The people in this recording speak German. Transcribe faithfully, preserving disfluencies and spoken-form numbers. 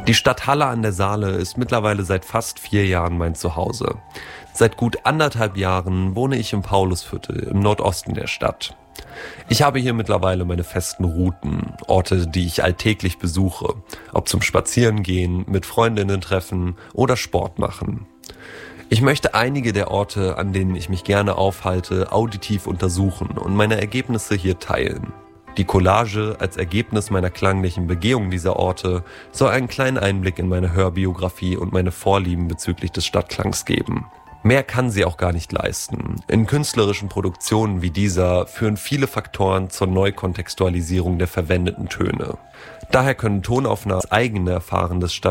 Die Stadt Halle an der Saale ist mittlerweile seit fast vier Jahren mein Zuhause. Seit gut anderthalb Jahren wohne ich im Paulusviertel im Nordosten der Stadt. Ich habe hier mittlerweile meine festen Routen, Orte, die ich alltäglich besuche, ob zum Spazierengehen, mit Freundinnen treffen oder Sport machen. Ich möchte einige der Orte, an denen ich mich gerne aufhalte, auditiv untersuchen und meine Ergebnisse hier teilen. Die Collage als Ergebnis meiner klanglichen Begehung dieser Orte soll einen kleinen Einblick in meine Hörbiografie und meine Vorlieben bezüglich des Stadtklangs geben. Mehr kann sie auch gar nicht leisten. In künstlerischen Produktionen wie dieser führen viele Faktoren zur Neukontextualisierung der verwendeten Töne. Daher können Tonaufnahmen das eigene Erfahren des Stadt